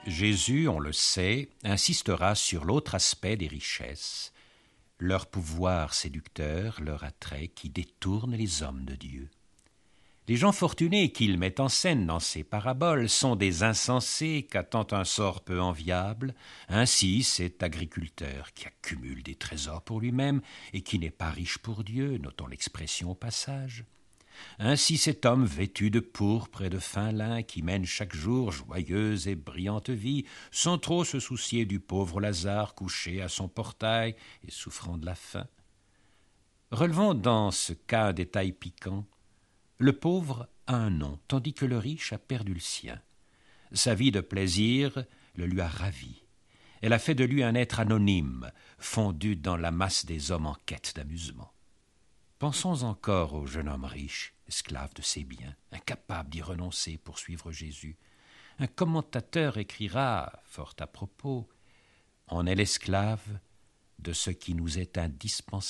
Jésus, on le sait, insistera sur l'autre aspect des richesses, leur pouvoir séducteur, leur attrait qui détourne les hommes de Dieu. Les gens fortunés qu'il met en scène dans ses paraboles sont des insensés qu'attend un sort peu enviable. Ainsi, cet agriculteur qui accumule des trésors pour lui-même et qui n'est pas riche pour Dieu, notons l'expression au passage. Ainsi cet homme vêtu de pourpre et de fin lin qui mène chaque jour joyeuse et brillante vie, sans trop se soucier du pauvre Lazare couché à son portail et souffrant de la faim. Relevons dans ce cas un détail piquant. Le pauvre a un nom, tandis que le riche a perdu le sien. Sa vie de plaisir le lui a ravi. Elle a fait de lui un être anonyme, fondu dans la masse des hommes en quête d'amusement. Pensons encore au jeune homme riche, esclave de ses biens, incapable d'y renoncer pour suivre Jésus. Un commentateur écrira, fort à propos, « On est l'esclave de ce qui nous est indispensable. »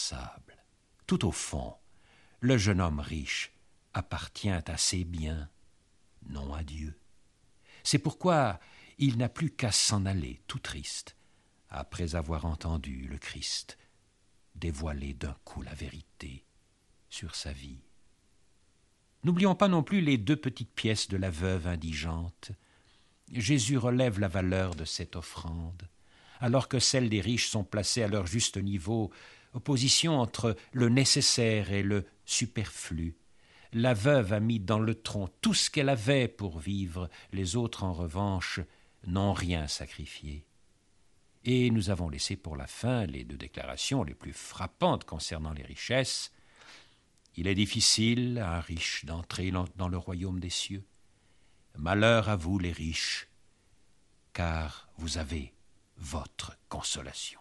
Tout au fond, le jeune homme riche appartient à ses biens, non à Dieu. C'est pourquoi il n'a plus qu'à s'en aller, tout triste, après avoir entendu le Christ dévoiler d'un coup la vérité sur sa vie. N'oublions pas non plus les 2 petites pièces de la veuve indigente. Jésus relève la valeur de cette offrande, alors que celles des riches sont placées à leur juste niveau, opposition entre le nécessaire et le superflu. La veuve a mis dans le tronc tout ce qu'elle avait pour vivre, les autres, en revanche, n'ont rien sacrifié. Et nous avons laissé pour la fin les 2 déclarations les plus frappantes concernant les richesses. Il est difficile à un riche d'entrer dans le royaume des cieux. Malheur à vous les riches, car vous avez votre consolation.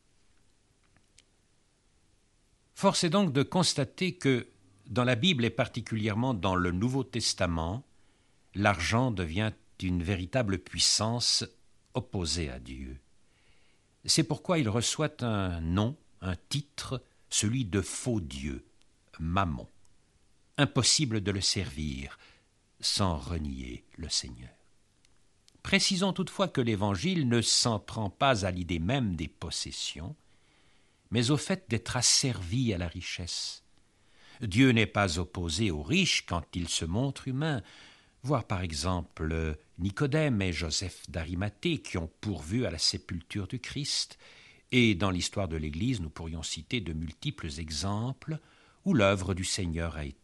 Force est donc de constater que dans la Bible et particulièrement dans le Nouveau Testament, l'argent devient une véritable puissance opposée à Dieu. C'est pourquoi il reçoit un nom, un titre, celui de faux Dieu, Mammon. Impossible de le servir sans renier le Seigneur. Précisons toutefois que l'Évangile ne s'en prend pas à l'idée même des possessions, mais au fait d'être asservi à la richesse. Dieu n'est pas opposé aux riches quand il se montre humain. Voir par exemple Nicodème et Joseph d'Arimathée qui ont pourvu à la sépulture du Christ. Et dans l'histoire de l'Église, nous pourrions citer de multiples exemples où l'œuvre du Seigneur a été